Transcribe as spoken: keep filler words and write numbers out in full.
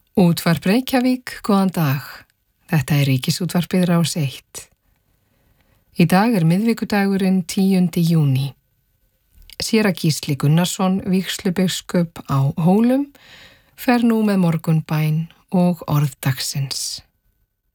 Útvarp Reykjavík, góðan dag. Þetta er Ríkisútvarpið Rás eitt. Í dag er miðvikudagurinn tíundi júní. Séra Gísli Gunnarsson, vígslubiskup á Hólum, fer nú með morgunbæn og orð dagsins.